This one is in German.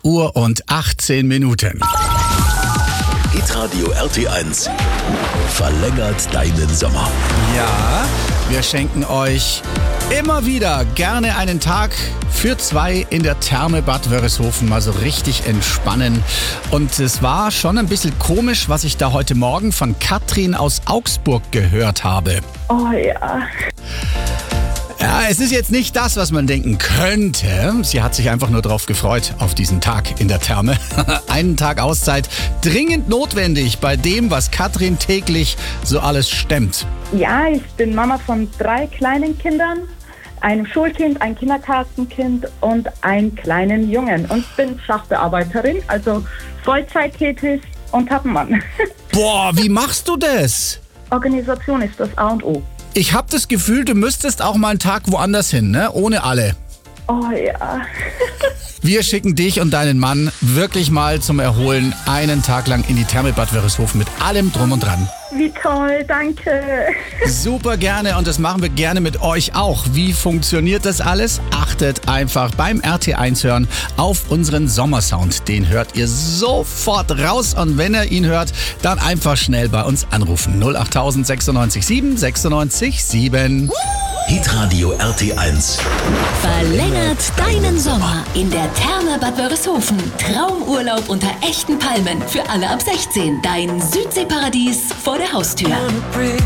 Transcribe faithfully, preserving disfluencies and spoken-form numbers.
Uhr und achtzehn Minuten. Hitradio R T eins verlängert deinen Sommer. Ja, wir schenken euch immer wieder gerne einen Tag für zwei in der Therme Bad Wörishofen, mal so richtig entspannen. Und es war schon ein bisschen komisch, was ich da heute Morgen von Katrin aus Augsburg gehört habe. Oh ja. Ja, es ist jetzt nicht das, was man denken könnte. Sie hat sich einfach nur drauf gefreut, auf diesen Tag in der Therme. Einen Tag Auszeit, dringend notwendig bei dem, was Katrin täglich so alles stemmt. Ja, ich bin Mama von drei kleinen Kindern, einem Schulkind, ein Kindergartenkind und einen kleinen Jungen. Und bin Sachbearbeiterin, also Vollzeit tätig und hab einen Mann. Boah, wie machst du das? Organisation ist das A und O. Ich habe das Gefühl, du müsstest auch mal einen Tag woanders hin, ne? Ohne alle. Oh ja. Wir schicken dich und deinen Mann wirklich mal zum Erholen einen Tag lang in die Therme Bad Wörishofen mit allem drum und dran. Wie toll, danke. Super gerne, und das machen wir gerne mit euch auch. Wie funktioniert das alles? Achtet einfach beim R T eins hören auf unseren Sommersound. Den hört ihr sofort raus, und wenn ihr ihn hört, dann einfach schnell bei uns anrufen. null acht tausend sechsundneunzig sieben sechsundneunzig sieben. Hitradio R T eins Verlängert deinen Sommer in der Therme Bad Wörishofen. Traumurlaub unter echten Palmen für alle ab sechzehn. Dein Südseeparadies vor der Haustür.